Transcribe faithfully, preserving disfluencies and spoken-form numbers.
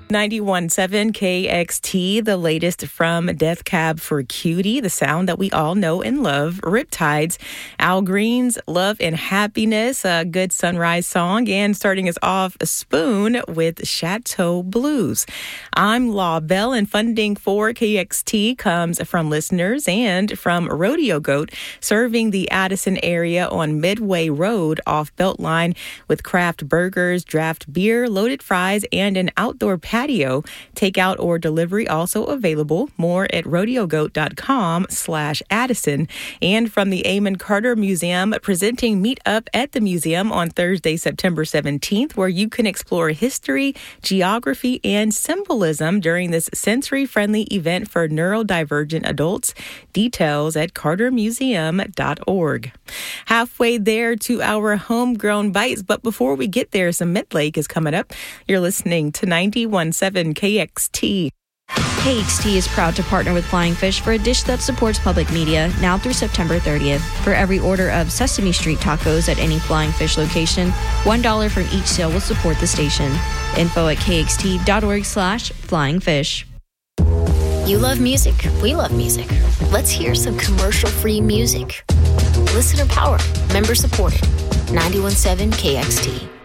ninety-one point seven K X T, the latest from Death Cab for Cutie, the sound that we all know and love. Riptides, Al Green's Love and Happiness, a good sunrise song, and starting us off, Spoon with Chateau Blues. I'm Law Bell, and funding for K X T comes from listeners and from Rodeo Goat, serving the Addison area on Midway Road off Beltline with craft burgers, draft beer, loaded fries, and an outdoor patio. Patio. Takeout or delivery also available. More at rodeogoat.com slash Addison. And from the Amon Carter Museum, presenting Meet Up at the museum on Thursday, September seventeenth, where you can explore history, geography, and symbolism during this sensory-friendly event for neurodivergent adults. Details at carter museum dot org. Halfway there to our homegrown bites, but before we get there, some Midlake is coming up. You're listening to ninety-one point seven K X T. K X T is proud to partner with Flying Fish for a dish that supports public media now through September thirtieth. For every order of Sesame Street tacos at any Flying Fish location, one dollar from each sale will support the station. Info at kxt.org slash flying fish. You love music. We love music. Let's hear some commercial-free music. Listener powered. Member supported. ninety-one point seven K X T.